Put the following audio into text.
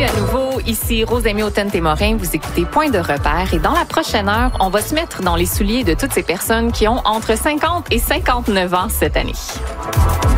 à nouveau, ici Rose-Aimée Automne-Témorin, vous écoutez Point de repère et dans la prochaine heure, on va se mettre dans les souliers de toutes ces personnes qui ont entre 50 et 59 ans cette année.